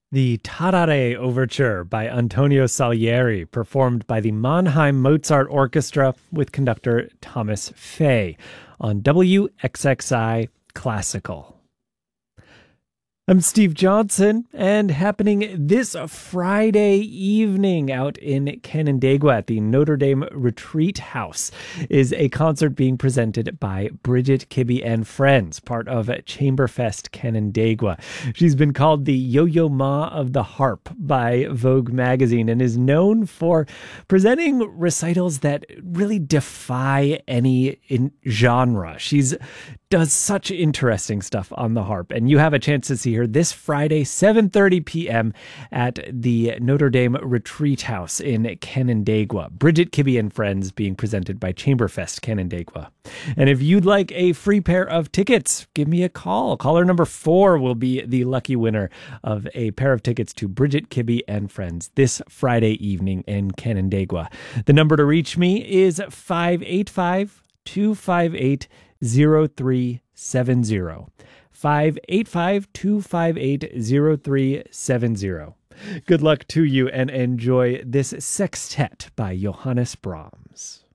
The Tarare Overture by Antonio Salieri, performed by the Mannheim Mozart Orchestra with conductor Thomas Fay on WXXI Classical. I'm Steve Johnson, and happening this Friday evening out in Canandaigua at the Notre Dame Retreat House is a concert being presented by Bridget Kibbe and Friends, part of Chamberfest Canandaigua. She's been called the Yo-Yo Ma of the harp by Vogue magazine and is known for presenting recitals that really defy any genre. She's does such interesting stuff on the harp, and you have a chance to see her this Friday, 7:30 p.m. at the Notre Dame Retreat House in Canandaigua. Bridget Kibbe and Friends being presented by Chamberfest Canandaigua. And if you'd like a free pair of tickets, give me a call. Caller number 4 will be the lucky winner of a pair of tickets to Bridget Kibbe and Friends this Friday evening in Canandaigua. The number to reach me is 585-258-0370. 585-258-0370. Good luck to you and enjoy this sextet by Johannes Brahms.